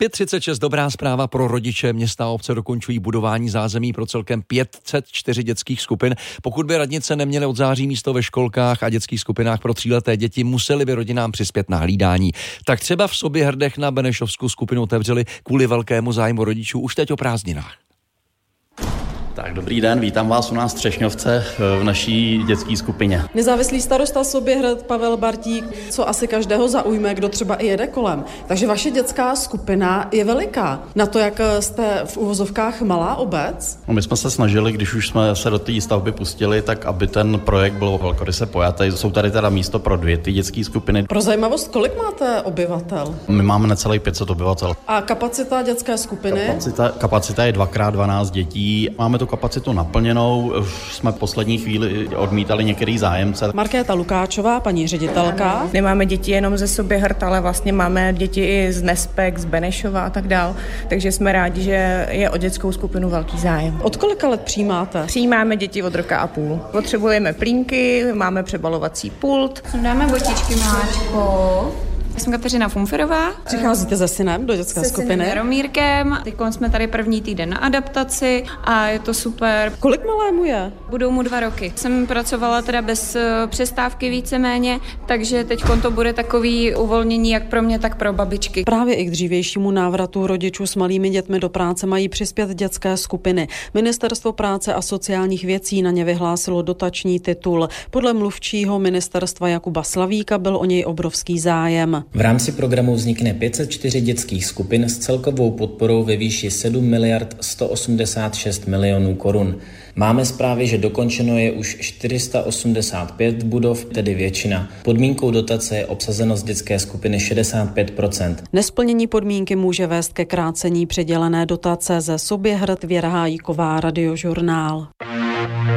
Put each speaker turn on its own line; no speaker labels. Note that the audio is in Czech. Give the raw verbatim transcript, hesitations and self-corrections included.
pět třicet šest dobrá zpráva pro rodiče. Města a obce dokončují budování zázemí pro celkem pět set čtyři dětských skupin. Pokud by radnice neměly od září místo ve školkách a dětských skupinách pro tříleté děti, museli by rodinám přispět na hlídání. Tak třeba v Soběhrdech na Benešovsku skupinu otevřeli kvůli velkému zájmu rodičů už teď o prázdninách.
Tak dobrý den, vítám vás u nás v Třešňovce v naší dětské skupině.
Nezávislý starosta Soběhrad Pavel Bartík, co asi každého zaujme, kdo třeba i jede kolem. Takže vaše dětská skupina je veliká. Na to, jak jste v uvozovkách malá obec?
No, my jsme se snažili, když už jsme se do té stavby pustili, tak aby ten projekt byl velkoryse pojatý. Jsou tady teda místo pro dvě ty dětské skupiny.
Pro zajímavost, kolik máte obyvatel?
My máme necelých pět set obyvatel.
A kapacita dětské skupiny?
Kapacita, kapacita je dvakrát dvanáct dětí. Máme tu kapacitu naplněnou, už jsme v poslední chvíli odmítali některý zájemce.
Markéta Lukáčová, paní ředitelka.
Nemáme děti jenom ze Soběhrad, ale vlastně máme děti i z Nespek, z Benešova a tak dál, takže jsme rádi, že je o dětskou skupinu velký zájem.
Od kolika let přijímáte?
Přijímáme děti od roka a půl. Potřebujeme plínky, máme přebalovací pult.
Dáme botičky, Máčko. Jsem Kateřina Fumferová.
Přicházíte se synem do dětské
se
skupiny?
Se synem Jaromírkem. Teď jsme tady první týden na adaptaci a je to super.
Kolik malému je?
Budou mu dva roky. Jsem pracovala teda bez přestávky víceméně, takže teď to bude takový uvolnění jak pro mě, tak pro babičky.
Právě i k dřívějšímu návratu rodičů s malými dětmi do práce mají přispět dětské skupiny. Ministerstvo práce a sociálních věcí na ně vyhlásilo dotační titul. Podle mluvčího ministerstva Jakuba Slavíka byl o něj obrovský zájem.
V rámci programu vznikne pět set čtyři dětských skupin s celkovou podporou ve výši sedm miliard sto osmdesát šest milionů korun. Máme zprávy, že dokončeno je už čtyři sta osmdesát pět budov, tedy většina. Podmínkou dotace je obsazenost dětské skupiny šedesát pět procent.
Nesplnění podmínky může vést ke krácení přidělené dotace. Ze Soběhrad Věra Hájíková, Radiožurnál.